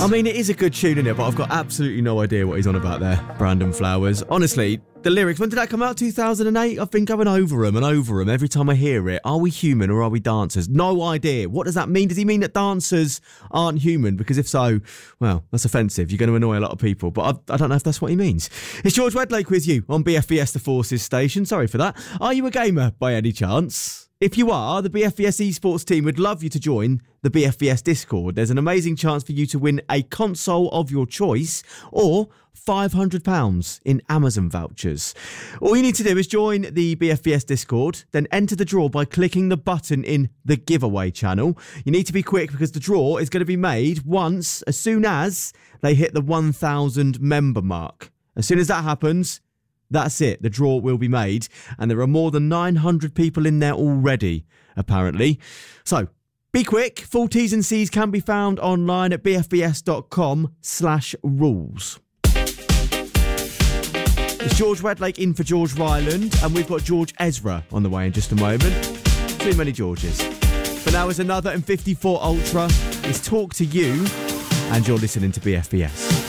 I mean, it is a good tune, isn't it? But I've got absolutely no idea what he's on about there, Brandon Flowers. Honestly, the lyrics, when did that come out? 2008? I've been going over them every time I hear it. Are we human or are we dancers? No idea. What does that mean? Does he mean that dancers aren't human? Because if so, well, that's offensive. You're going to annoy a lot of people. But I don't know if that's what he means. It's George Wedlake with you on BFBS The Forces station. Sorry for that. Are you a gamer by any chance? If you are, the BFBS esports team would love you to join the BFBS Discord. There's an amazing chance for you to win a console of your choice or £500 in Amazon vouchers. All you need to do is join the BFBS Discord, then enter the draw by clicking the button in the giveaway channel. You need to be quick because the draw is going to be made as soon as they hit the 1,000 member mark. As soon as that happens, that's it. The draw will be made. And there are more than 900 people in there already, apparently. So, be quick. Full T's and C's can be found online at bfbs.com/rules. It's George Wedlake in for George Ryland, and we've got George Ezra on the way in just a moment. Too many Georges. But now is another M54 Ultra. It's Talk to You, and you're listening to BFBS.